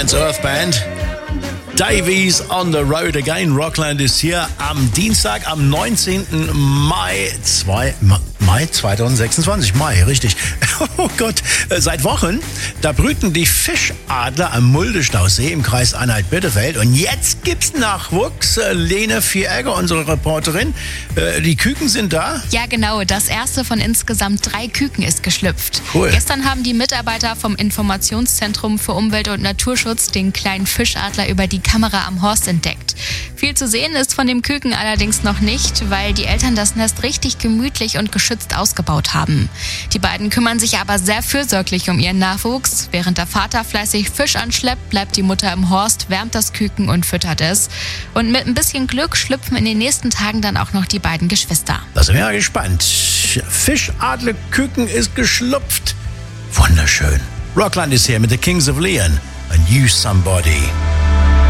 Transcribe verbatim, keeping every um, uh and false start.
Earth Band. Davies on the Road Again. Rockland ist hier am Dienstag, am neunzehnten Mai, zwei, Mai zweitausendsechsundzwanzig. Mai, richtig. Oh Gott, seit Wochen, da brüten die Fischadler am Mulde-Stausee im Kreis Anhalt-Bitterfeld. Und jetzt gibt's Nachwuchs. Lene Vieregger, unsere Reporterin. Die Küken sind da? Ja, genau. Das erste von insgesamt drei Küken ist geschlüpft. Cool. Gestern haben die Mitarbeiter vom Informationszentrum für Umwelt- und Naturschutz den kleinen Fischadler über die Kamera am Horst entdeckt. Viel zu sehen ist von dem Küken allerdings noch nicht, weil die Eltern das Nest richtig gemütlich und geschützt ausgebaut haben. Die beiden kümmern sich aber sehr fürsorglich um ihren Nachwuchs. Während der Vater fleißig Fisch anschleppt, bleibt die Mutter im Horst, wärmt das Küken und füttert es. Und mit ein bisschen Glück schlüpfen in den nächsten Tagen dann auch noch die beiden Geschwister. Da sind wir ja gespannt. Fischadlerküken ist geschlüpft. Wunderschön. Rockland ist hier mit The Kings of Leon. A New Somebody.